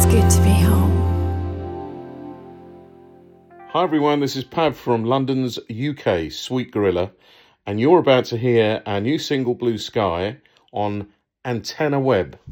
It's good to be home. Hi everyone, this is Pav from London's UK Sweet Gorilla, and you're about to hear our new single Blue Sky on Antenna Web.